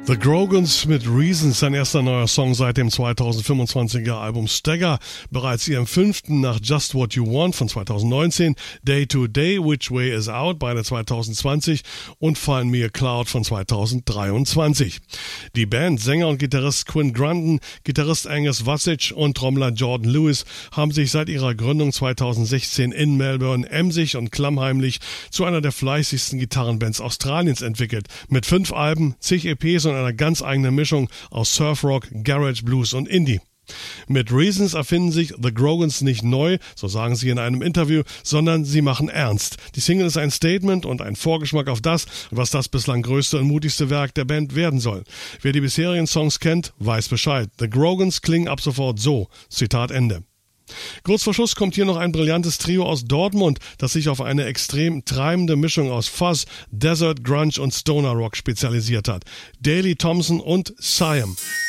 The Grogans mit Reasons, sein erster neuer Song seit dem 2025er Album Stagger, bereits ihrem 5. nach Just What You Want von 2019, Day to Day, Which Way Is Out, beide 2020 und Find Me a Cloud von 2023. Die Band, Sänger und Gitarrist Quinn Grandin, Gitarrist Angus Vacic und Trommler Jordan Lewis haben sich seit ihrer Gründung 2016 in Melbourne emsig und klammheimlich zu einer der fleißigsten Gitarrenbands Australiens entwickelt, mit 5 Alben, zig EPs und einer ganz eigenen Mischung aus Surfrock, Garage, Blues und Indie. Mit Reasons erfinden sich The Grogans nicht neu, so sagen sie in einem Interview, sondern sie machen ernst. Die Single ist ein Statement und ein Vorgeschmack auf das, was das bislang größte und mutigste Werk der Band werden soll. Wer die bisherigen Songs kennt, weiß Bescheid. The Grogans klingen ab sofort so. Zitat Ende. Kurz vor Schluss kommt hier noch ein brillantes Trio aus Dortmund, das sich auf eine extrem treibende Mischung aus Fuzz, Desert, Grunge und Stoner Rock spezialisiert hat. Daley Thompson und Siam.